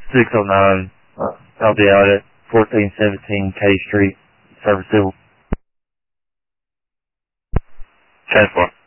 609. I'll be out at 1417 K Street, Service Civil. Transport.